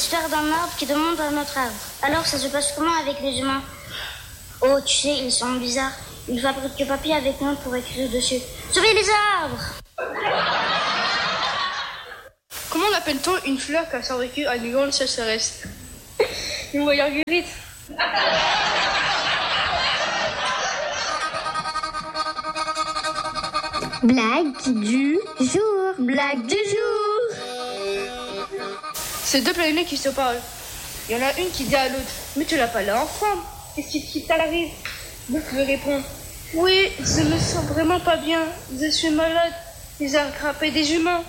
l'histoire d'un arbre qui demande à un autre arbre. Alors ça se passe comment avec les humains? Oh, tu sais, ils sont bizarres. Ils fabriquent du papier avec nous pour écrire dessus. Sauvez les arbres! Comment appelle-t-on une fleur qui a survécu à une grande sécheresse? Une marguerite. Blague du jour. Blague du jour. C'est deux planètes qui se parlent. Il y en a une qui dit à l'autre: mais tu l'as pas là ensemble. Qu'est-ce qui t'arrive? L'autre lui répond: oui, je me sens vraiment pas bien. Je suis malade. Ils ont attrapé des humains.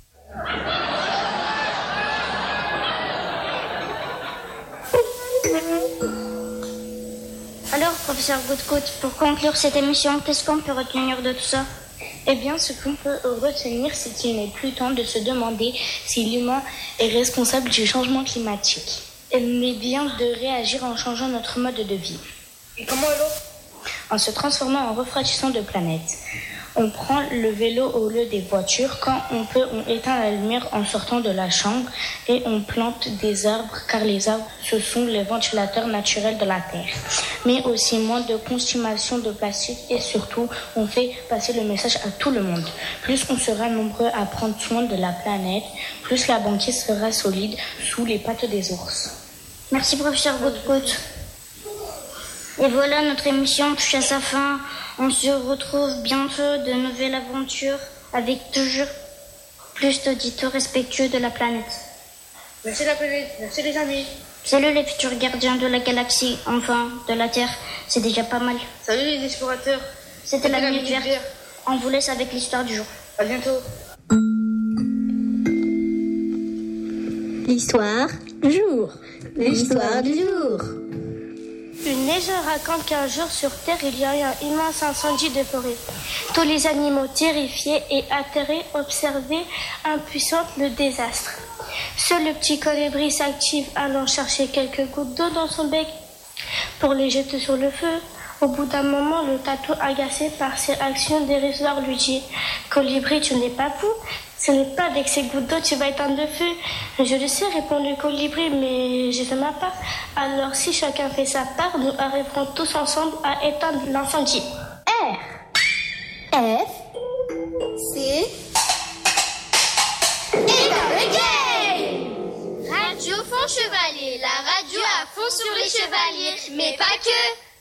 Alors, professeur Goutte-Goutte, pour conclure cette émission, qu'est-ce qu'on peut retenir de tout ça? Eh bien, ce qu'on peut retenir, c'est qu'il n'est plus temps de se demander si l'humain est responsable du changement climatique. Il est bien de réagir en changeant notre mode de vie. Et comment alors? En se transformant en refroidissant de planète. On prend le vélo au lieu des voitures. Quand on peut, on éteint la lumière en sortant de la chambre et on plante des arbres, car les arbres, ce sont les ventilateurs naturels de la Terre. Mais aussi moins de consommation de plastique et surtout, on fait passer le message à tout le monde. Plus on sera nombreux à prendre soin de la planète, plus la banquise sera solide sous les pattes des ours. Merci, professeur Goutte-Goutte. Et voilà, notre émission touche à sa fin. On se retrouve bientôt de nouvelles aventures avec toujours plus d'auditeurs respectueux de la planète. Merci la planète, merci les amis. Salut les futurs gardiens de la galaxie, enfin de la Terre, c'est déjà pas mal. Salut les explorateurs. C'était la Minute Verte. On vous laisse avec l'histoire du jour. À bientôt. L'histoire du jour. L'histoire du jour. Une légende raconte qu'un jour sur Terre, il y a eu un immense incendie de forêt. Tous les animaux terrifiés et atterrés observaient impuissants le désastre. Seul le petit colibri s'active, allant chercher quelques gouttes d'eau dans son bec pour les jeter sur le feu. Au bout d'un moment, le tatou, agacé par ses actions dérisoires, lui dit: Colibri, tu n'es pas fou? Ce n'est pas avec ces gouttes d'eau tu vas éteindre le feu. Je le sais, répond le colibri, mais j'ai fait ma part. Alors si chacun fait sa part, nous arriverons tous ensemble à éteindre l'incendie. R. F. C. Et dans le game! Radio Fond Chevalier, la radio à fond sur les chevaliers, mais pas que!